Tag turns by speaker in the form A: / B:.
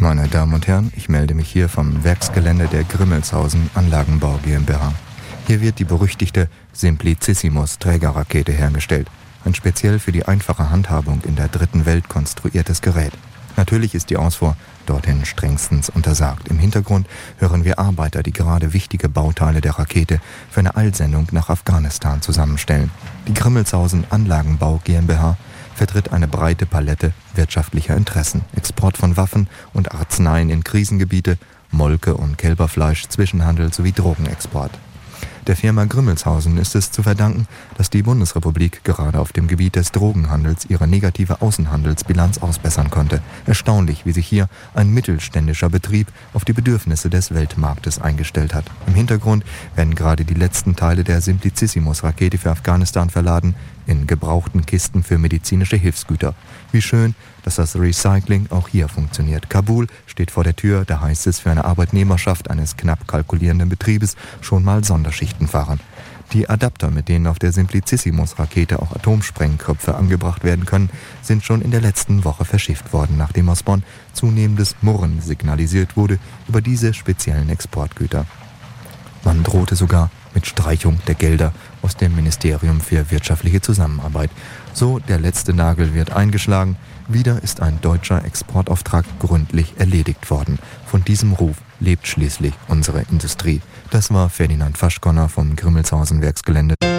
A: Meine Damen und Herren, ich melde mich hier vom Werksgelände der Grimmelshausen Anlagenbau GmbH. Hier wird die berüchtigte Simplicissimus Trägerrakete hergestellt. Ein speziell für die einfache Handhabung in der dritten Welt konstruiertes Gerät. Natürlich ist die Ausfuhr dorthin strengstens untersagt. Im Hintergrund hören wir Arbeiter, die gerade wichtige Bauteile der Rakete für eine Eilsendung nach Afghanistan zusammenstellen. Die Grimmelshausen Anlagenbau GmbH vertritt eine breite Palette wirtschaftlicher Interessen. Export von Waffen und Arzneien in Krisengebiete, Molke- und Kälberfleisch, Zwischenhandel sowie Drogenexport. Der Firma Grimmelshausen ist es zu verdanken, dass die Bundesrepublik gerade auf dem Gebiet des Drogenhandels ihre negative Außenhandelsbilanz ausbessern konnte. Erstaunlich, wie sich hier ein mittelständischer Betrieb auf die Bedürfnisse des Weltmarktes eingestellt hat. Im Hintergrund werden gerade die letzten Teile der Simplicissimus-Rakete für Afghanistan verladen, in gebrauchten Kisten für medizinische Hilfsgüter. Wie schön, dass das Recycling auch hier funktioniert. Kabul steht vor der Tür, da heißt es für eine Arbeitnehmerschaft eines knapp kalkulierenden Betriebes schon mal Sonderschichten fahren. Die Adapter, mit denen auf der Simplicissimus-Rakete auch Atomsprengköpfe angebracht werden können, sind schon in der letzten Woche verschifft worden, nachdem aus Bonn zunehmendes Murren signalisiert wurde über diese speziellen Exportgüter. Man drohte sogar mit Streichung der Gelder aus dem Ministerium für wirtschaftliche Zusammenarbeit. So, der letzte Nagel wird eingeschlagen. Wieder ist ein deutscher Exportauftrag gründlich erledigt worden. Von diesem Ruf lebt schließlich unsere Industrie. Das war Ferdinand Faschgonner vom Grimmelshausen Werksgelände.